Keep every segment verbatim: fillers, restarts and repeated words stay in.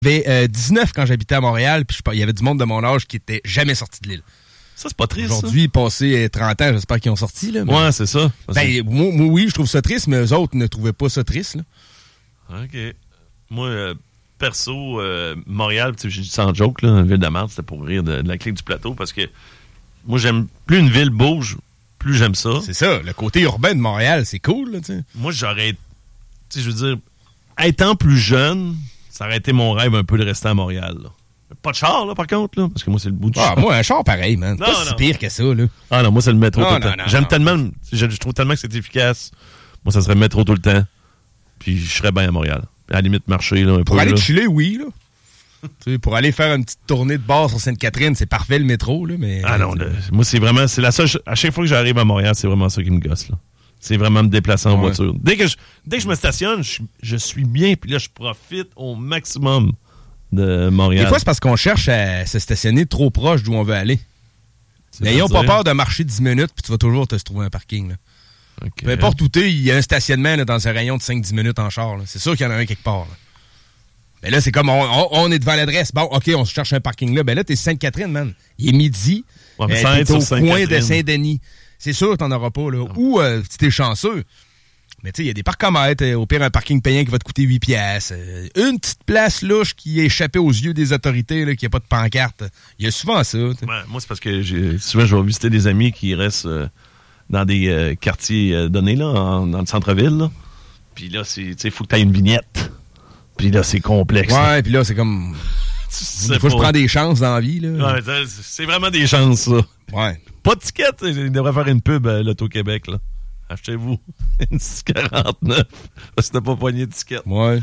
J'avais euh, dix-neuf quand j'habitais à Montréal, puis il y avait du monde de mon âge qui était jamais sorti de l'île. Ça, c'est pas triste. Aujourd'hui, passé trente ans, j'espère qu'ils ont sorti. Là, mais... Ouais, c'est ça. Ben, moi, moi, oui, je trouve ça triste, mais eux autres ne trouvaient pas ça triste. Là. OK. Moi, euh, perso, euh, Montréal, j'ai dit sans joke, là, une ville de merde, c'était pour rire de, de la clique du plateau, parce que moi, j'aime plus une ville bouge, plus j'aime ça. C'est ça. Le côté urbain de Montréal, c'est cool. Là, t'sais. Moi, j'aurais... Tu sais, je veux dire, étant plus jeune, ça aurait été mon rêve un peu de rester à Montréal, là. Pas de char, là, par contre, là, parce que moi, c'est le bout du ah, char. Moi, un char pareil, man. C'est pas non. si pire que ça, là. Ah non, moi, c'est le métro non, tout le non, temps. Non, J'aime non. tellement, je, je trouve tellement que c'est efficace. Moi, ça serait le métro tout le temps. Puis je serais bien à Montréal. À la limite, marcher, là, un Pour peu, aller là. chiller, oui, là. Tu sais, pour aller faire une petite tournée de bar sur Sainte-Catherine, c'est parfait, le métro, là, mais... Ah non, là, moi, c'est vraiment... C'est la seule... À chaque fois que j'arrive à Montréal, c'est vraiment ça qui me gosse, là. C'est vraiment me déplacer en ouais. voiture. Dès que je, dès que je me stationne, je, je suis bien, puis là, je profite au maximum de Montréal. Des fois, c'est parce qu'on cherche à se stationner trop proche d'où on veut aller. N'ayons pas peur de marcher dix minutes, puis tu vas toujours te trouver un parking. Là. Okay. Peu importe où tu es, il y a un stationnement là, dans un rayon de cinq à dix minutes en char. Là. C'est sûr qu'il y en a un quelque part. Là. Mais là, c'est comme, on, on, on est devant l'adresse. Bon, OK, on se cherche un parking là. Ben là, t'es Sainte-Catherine, man. Il est midi. Ouais, mais euh, t'es au coin de Saint-Denis. C'est sûr que t'en auras pas, là. Non. Ou, euh, si t'es chanceux. Mais tu sais, il y a des parcomètres. Au pire, un parking payant qui va te coûter huit piastres. Une petite place louche qui est échappée aux yeux des autorités, là, qui n'a pas de pancarte. Il y a souvent ça. Ouais, moi, c'est parce que j'ai, souvent, je vais visiter des amis qui restent euh, dans des euh, quartiers euh, donnés, là, en, dans le centre-ville, là. Puis là, il faut que tu aies une vignette. Puis là, c'est complexe. Ouais, puis là, c'est comme... Des fois, je prends des chances dans la vie, là. Ouais, c'est vraiment des chances, ça. Ouais. Pas de ticket. Il devrait faire une pub à l'Auto-Québec, là. Achetez-vous une six quarante-neuf. Si t'as pas poigné de ticket. Ouais.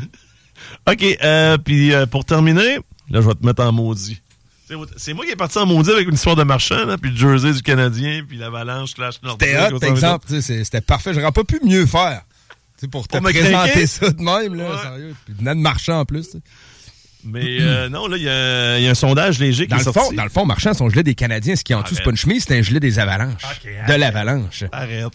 OK, euh, puis euh, pour terminer, là, je vais te mettre en maudit. C'est moi qui est parti en maudit avec une histoire de marchand, là, puis le jersey du Canadien, puis l'Avalanche, Clash Nordique. C'était hot, par exemple. C'était parfait. J'aurais pas pu mieux faire. T'sais, pour te pour présenter craquer. Ça de même, là, ouais. Sérieux. Puis venant de marchand en plus. T'sais. Mais euh, non, là, il y, y a un sondage léger qui dans est le sorti. Fond, dans le fond, marchand, son gilet des Canadiens, ce qui est en dessous, c'est pas une chemise, c'est un gilet des Avalanches. Okay, de l'Avalanche. Arrête.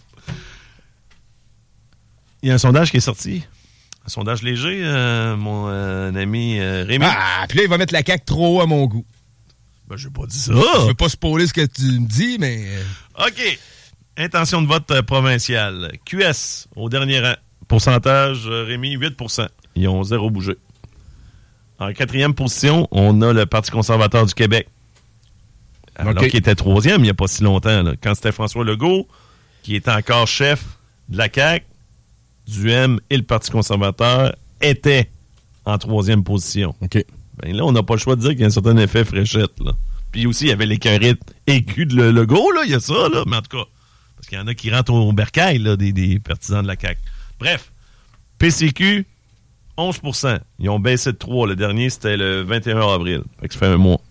Il y a un sondage qui est sorti. Un sondage léger, euh, mon euh, ami euh, Rémi. Ah, puis là, il va mettre la C A Q trop haut à mon goût. Ben, j'ai pas dit ça. Je veux pas spoiler ce que tu me dis, mais... OK. Intention de vote euh, provinciale. Q S, au dernier rang. Pourcentage, euh, Rémi, huit pour cent. Ils ont zéro bougé. En quatrième position, on a le Parti conservateur du Québec. Alors okay. qu'il était troisième il n'y a pas si longtemps. Là. Quand c'était François Legault, qui était encore chef de la C A Q, Duhem et le Parti conservateur étaient en troisième position. OK. Ben là, on n'a pas le choix de dire qu'il y a un certain effet fréchette. Là. Puis aussi, il y avait l'écœurite écu de Legault, là, il y a ça, là. Mais en tout cas, parce qu'il y en a qui rentrent au bercail, là, des, des partisans de la C A Q. Bref, P C Q, onze pour cent. Ils ont baissé de trois. Le dernier, c'était le vingt et un avril. Fait que ça fait un mois.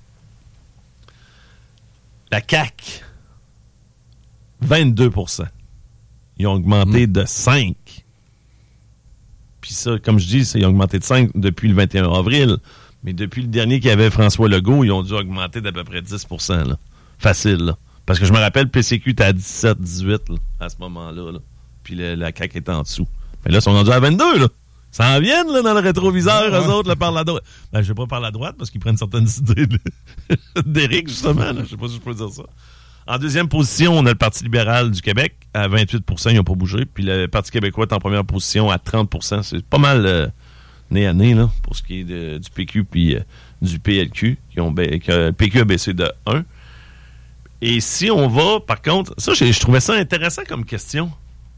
La C A Q, vingt-deux pour cent. Ils ont augmenté mmh. de cinq. Puis ça, comme je dis, ça, ils ont augmenté de cinq depuis le vingt et un avril. Mais depuis le dernier qu'il y avait François Legault, ils ont dû augmenter d'à peu près dix pour cent. Là. Facile. Là. Parce que je me rappelle, P C Q était à dix-sept dix-huit là, à ce moment-là. Là. Puis le, la C A Q était en dessous. Mais là, ils sont rendus à vingt-deux. Là. Ça en vient là, dans le rétroviseur, ouais, eux ouais. autres, là, par la droite. Ben, je sais pas par la droite, parce qu'ils prennent certaines idées de... d'Éric, justement. Là. Je sais pas si je peux dire ça. En deuxième position, on a le Parti libéral du Québec. À vingt-huit pour cent, ils n'ont pas bougé. Puis le Parti québécois est en première position à trente pour cent. C'est pas mal euh, nez à nez, là, pour ce qui est de, du P Q puis euh, du P L Q. Qui ont ba- que le P Q a baissé de un. Et si on va, par contre... Ça, je, je trouvais ça intéressant comme question.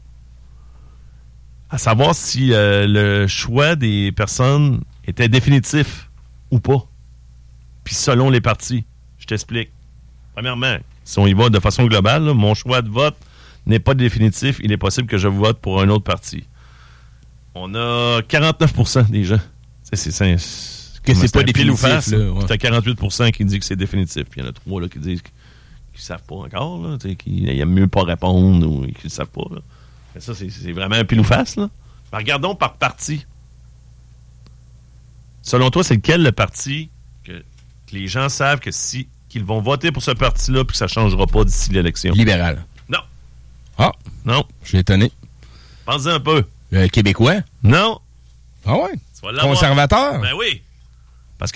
À savoir si euh, le choix des personnes était définitif ou pas. Puis selon les partis. Je t'explique. Premièrement... Si on y va de façon globale, là, mon choix de vote n'est pas définitif. Il est possible que je vote pour un autre parti. On a quarante-neuf pour cent des gens. C'est, c'est, c'est, c'est, que c'est pas définitif. Face, là, ouais. Puis t'as quarante-huit pour cent qui disent que c'est définitif. Puis il y en a trois là, qui disent qu'ils ne savent pas encore. Là, qu'ils aiment mieux pas répondre ou qu'ils ne savent pas. Là. Mais ça, c'est, c'est vraiment un pile ou face. Là. Ben, regardons par parti. Selon toi, c'est lequel le parti que, que les gens savent que si qu'ils vont voter pour ce parti-là puis que ça ne changera pas d'ici l'élection? Libéral. Non. Ah. Non. Je suis étonné. Pense-y un peu. Le Québécois? Non. Ah ouais? Conservateur? Ben oui.